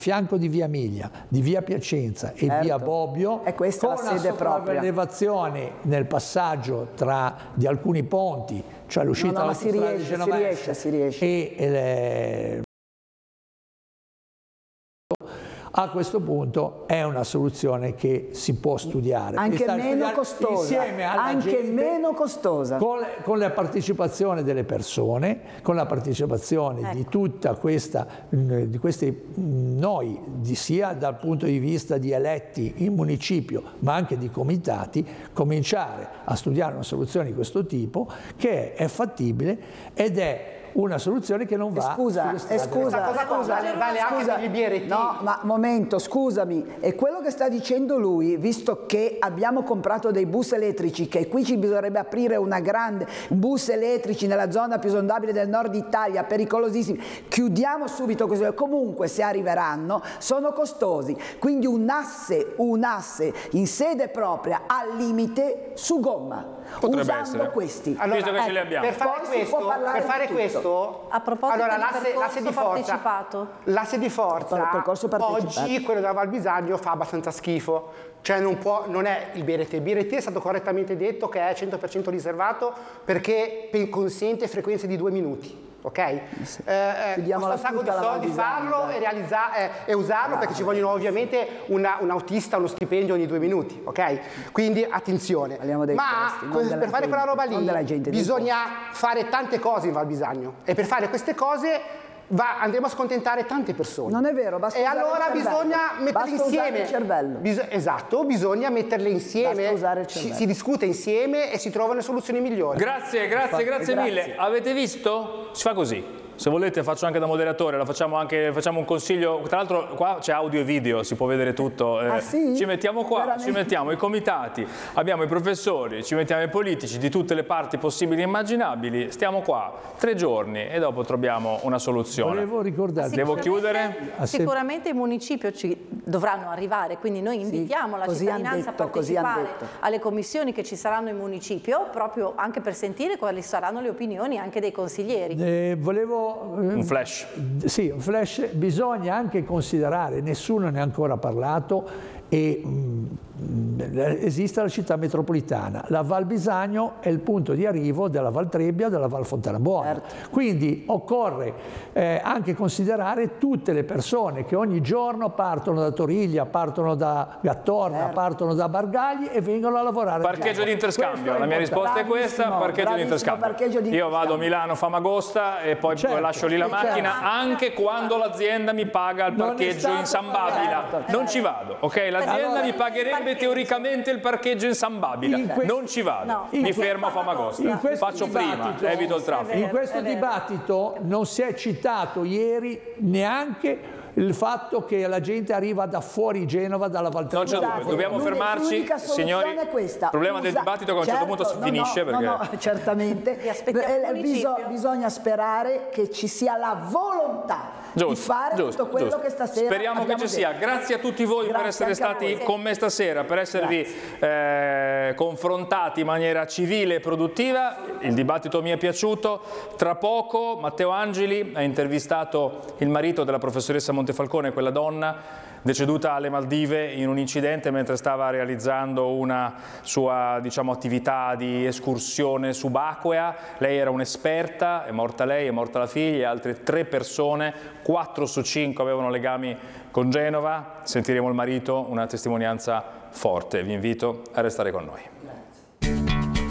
fianco di via Emilia, di via Piacenza e via Bobbio, è questa con la sede propria. sopraelevazione nel passaggio di alcuni ponti, cioè l'uscita dall'autostrada di Genovese si riesce. E a questo punto è una soluzione che si può studiare. Anche meno costosa, insieme alla anche gente, meno costosa. Con la partecipazione delle persone, con la partecipazione di tutta questa, di questi noi, sia dal punto di vista di eletti in municipio, ma anche di comitati, cominciare a studiare una soluzione di questo tipo che è fattibile ed è una soluzione che non va scusa, vale anche per il BRT. No, ma momento, scusami, è quello che sta dicendo lui, visto che abbiamo comprato dei bus elettrici, che qui ci bisognerebbe aprire una grande bus elettrici nella zona più esondabile del nord Italia, pericolosissimi, chiudiamo subito così, comunque se arriveranno sono costosi, quindi un asse in sede propria al limite su gomma. Potrebbe usando essere. questi. Allora, visto che ce li abbiamo. Per fare questo, a proposito allora, di l'asse di forza, partecipato, percorso partecipato. oggi quello da Val Bisagno fa abbastanza schifo, cioè non è il BRT. Il BRT è stato correttamente detto che è 100% riservato perché consente frequenze di 2 minuti. Ok? Costa un sacco di soldi farlo e usarlo perché ci vogliono ovviamente un autista, uno stipendio ogni 2 minuti, ok? Quindi attenzione. Ma per fare quella roba lì bisogna fare tante cose in Val Bisagno e per fare queste cose andremo a scontentare tante persone. Non è vero, basta e usare allora il cervello. Bisogna metterle Basta insieme. usare il cervello. Esatto, bisogna metterle insieme. Basta usare il cervello. Si discute insieme e si trovano le soluzioni migliori. Grazie mille. Avete visto? Si fa così. Se volete faccio anche da moderatore, facciamo un consiglio, tra l'altro qua c'è audio e video, si può vedere tutto. Sì? Ci mettiamo qua, Veramente? ci mettiamo i comitati, abbiamo i professori, ci mettiamo i politici di tutte le parti possibili e immaginabili, stiamo qua 3 giorni e dopo troviamo una soluzione. Volevo ricordarvi. Devo chiudere? Sicuramente i municipi ci dovranno arrivare, quindi noi invitiamo la cittadinanza a partecipare alle commissioni che ci saranno in municipio, proprio anche per sentire quali saranno le opinioni anche dei consiglieri. Un flash. Sì, un flash. Bisogna anche considerare, nessuno ne ha ancora parlato, e esiste la città metropolitana. La Val Bisagno è il punto di arrivo della Val Trebbia, della Val Fontanabuona. Quindi occorre anche considerare tutte le persone che ogni giorno partono da Toriglia, partono da Gattorna, partono da Bargagli e vengono a lavorare. Parcheggio di interscambio, la mia risposta è questa, parcheggio di interscambio. Io vado a Milano, Famagosta e poi lascio lì la macchina anche quando l'azienda mi paga il parcheggio in San Babila. Non ci vado, ok? L'azienda mi pagherebbe teoricamente il parcheggio in San Babila, non ci vado, mi fermo a Famagosta, faccio prima, evito il traffico. In questo dibattito non si è citato ieri neanche il fatto che la gente arriva da fuori Genova, dalla Val Trebbia. Non c'è dubbio, dobbiamo fermarci, signori. Il problema del dibattito è che a un certo punto si finisce perché... No, certamente. Bisogna sperare che ci sia la volontà di fare tutto quello che stasera speriamo che ci sia. Grazie a tutti voi per essere stati con me stasera, per esservi confrontati in maniera civile e produttiva. Il dibattito mi è piaciuto. Tra poco Matteo Angeli ha intervistato il marito della professoressa Montefalcone, quella donna deceduta alle Maldive in un incidente mentre stava realizzando una sua, diciamo, attività di escursione subacquea. Lei era un'esperta, è morta lei, è morta la figlia e altre 3 persone, 4 su 5 avevano legami con Genova. Sentiremo il marito, una testimonianza forte. Vi invito a restare con noi.